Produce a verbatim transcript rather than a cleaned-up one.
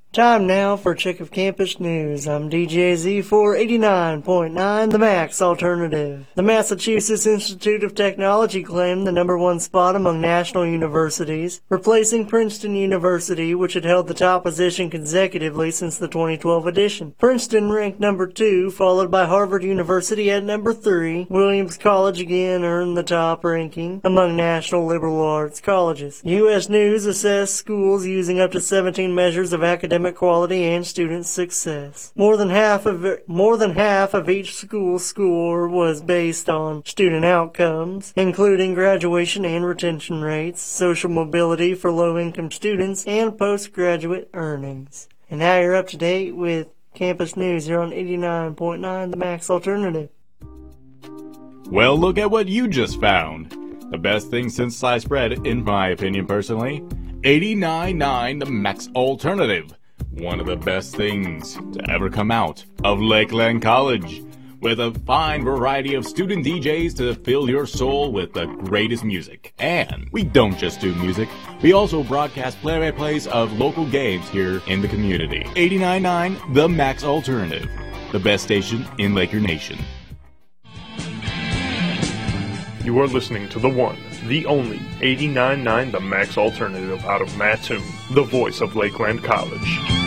Time now for a check of campus news. I'm D J Z for eighty-nine point nine, The Max Alternative. The Massachusetts Institute of Technology claimed the number one spot among national universities, replacing Princeton University, which had held the top position consecutively since the twenty twelve edition. Princeton ranked number two, followed by Harvard University at number three. Williams College again earned the top ranking among national liberal arts colleges. U S News assessed schools using up to seventeen measures of academic quality and student success. More than half of more than half of each school's score was based on student outcomes, including graduation and retention rates, social mobility for low-income students, and postgraduate earnings. And now you're up to date with campus news here on eighty-nine point nine, The Max Alternative. Well, look at what you just found. The best thing since sliced bread, in my opinion personally. eighty-nine point nine, The Max Alternative. One of the best things to ever come out of Lakeland College, with a fine variety of student D Js to fill your soul with the greatest music. And we don't just do music, we also broadcast play-by-plays of local games here in the community. eighty-nine point nine, The Max Alternative, the best station in Laker Nation. You are listening to the one, the only, eighty-nine point nine The Max Alternative out of Mattoon, the voice of Lakeland College.